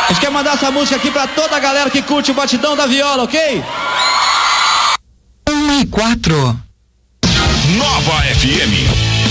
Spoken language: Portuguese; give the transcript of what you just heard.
A gente quer mandar essa música aqui pra toda a galera que curte o batidão da viola, ok? 1 e 4. Nova FM.